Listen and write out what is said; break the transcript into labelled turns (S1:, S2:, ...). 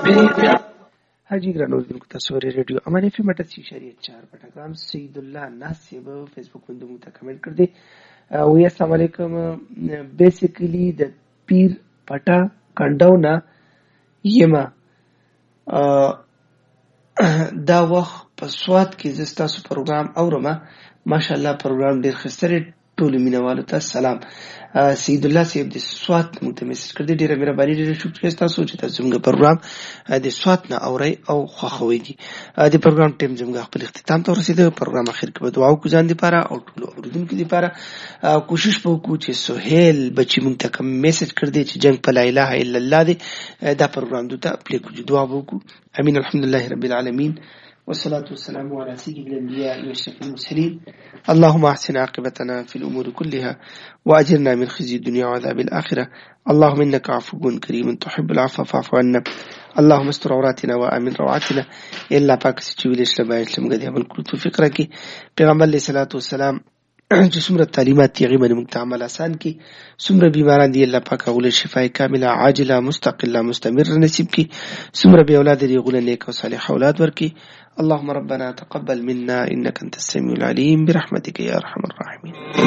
S1: حاجی ګران اوریدونکو تاسو ورې ریډیو امان اف ام 88.4 پټګام سید الله ناصب فیسبوک باندې موږ ته کمنټ کړ دې او السلام علیکم بیسیکلی د پیر پټا کنډاونا یما دا وخت په سواد کې زستاسو پروګرام اورمه ماشاءالله پروګرام ډیر خستری ټول مینوالو ته سلام سید الله صاحب د سواد موږ ته میسج کړ دې ډیره مهرباني ډیره شکریه تاسو چې تاسو موږ پروګرام د سواد نه اوري او خوښوي دي د پروګرام ټیم زموږ خپل اختتام ته ورسېده پروګرام اخر کې به دعا وکړو ځان لپاره او ټول اوریدونکو لپاره کوشش وکړو چې سهیل بچی موږ ته کوم میسج کړ دې چې جنگ په لا اله الا الله دی دا پروګرام دوته پلی کوو دعا وکړو امين الحمدلله رب العالمين والصلاة والسلام على سيد الأنبياء وأشرف المرسلين اللهم أحسن عاقبتنا في الأمور كلها وأجرنا من خزي الدنيا وعذاب الآخرة اللهم إنك عفو كريم تحب العفو فاعف عنا اللهم استر عوراتنا وآمن روعاتنا إلا پاک سچویل اسلام اسلام غدي عمل کړو توفیق راکړي پیغمبر علیه الصلاة والسلام چې څومره تعلیمات یې غوښمن موږ ته عمل آسان کی څومره بیماران دي الله پاک غوله شفای کامله عاجله مستقله مستمر نصیب کی څومره به اولاد دي غوله نیک او صالح اولاد ورکی اللهم ربنا تقبل منا انك انت السميع العليم برحمتك يا ارحم الراحمين